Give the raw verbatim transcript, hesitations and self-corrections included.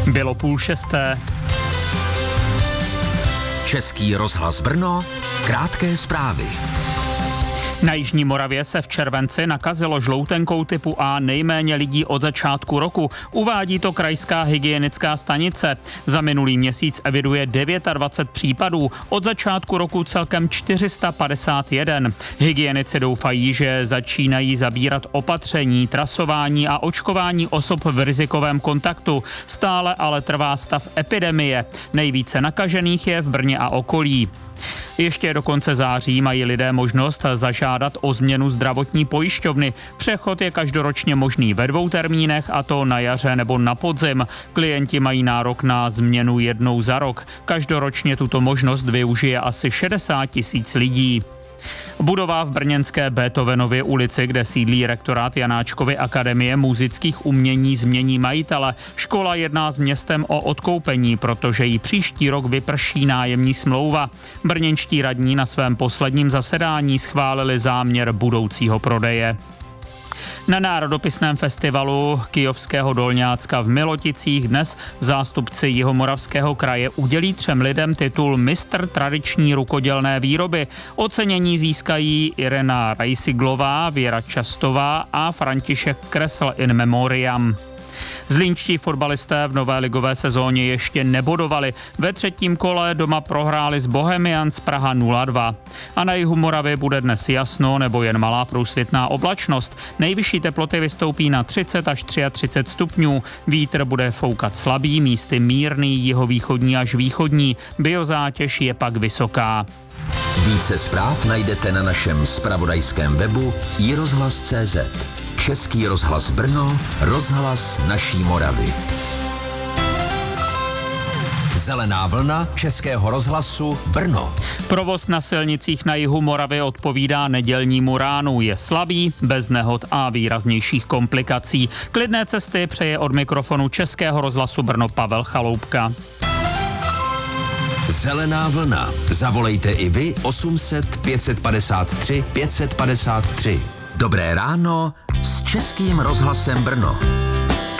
Bylo půl šesté. Český rozhlas Brno, krátké zprávy. Na Jižní Moravě se v červenci nakazilo žloutenkou typu A nejméně lidí od začátku roku. Uvádí to krajská hygienická stanice. Za minulý měsíc eviduje dvacet devět případů, od začátku roku celkem čtyři sta padesát jedna. Hygienici doufají, že začínají zabírat opatření, trasování a očkování osob v rizikovém kontaktu. Stále ale trvá stav epidemie. Nejvíce nakažených je v Brně a okolí. Ještě do konce září mají lidé možnost zažádat o změnu zdravotní pojišťovny. Přechod je každoročně možný ve dvou termínech, a to na jaře nebo na podzim. Klienti mají nárok na změnu jednou za rok. Každoročně tuto možnost využije asi šedesát tisíc lidí. Budova v brněnské Beethovenově ulici, kde sídlí rektorát Janáčkovy akademie múzických umění, změní majitele. Škola jedná s městem o odkoupení, protože jí příští rok vyprší nájemní smlouva. Brněnští radní na svém posledním zasedání schválili záměr budoucího prodeje. Na národopisném festivalu Kyjovského Dolňácka v Miloticích dnes zástupci Jihomoravského kraje udělí třem lidem titul Mistr tradiční rukodělné výroby. Ocenění získají Irena Rajsiglová, Věra Častová a František Kresl in memoriam. Zlínští fotbalisté v nové ligové sezóně ještě nebodovali. Ve třetím kole doma prohráli s Bohemians Praha nula dva. A na jihu Moravy bude dnes jasno nebo jen malá průsvitná oblačnost. Nejvyšší teploty vystoupí na třicet až třicet tři stupňů. Vítr bude foukat slabý, místy mírný, jihovýchodní až východní. Biozátěž je pak vysoká. Více zpráv najdete na našem zpravodajském webu i rozhlas tečka cé zet. Český rozhlas Brno, rozhlas naší Moravy. Zelená vlna Českého rozhlasu Brno. Provoz na silnicích na jihu Moravy odpovídá nedělnímu ránu. Je slabý, bez nehod a výraznějších komplikací. Klidné cesty přeje od mikrofonu Českého rozhlasu Brno Pavel Chaloupka. Zelená vlna. Zavolejte i vy osm set pět padesát tři pět padesát tři. Dobré ráno s Českým rozhlasem Brno.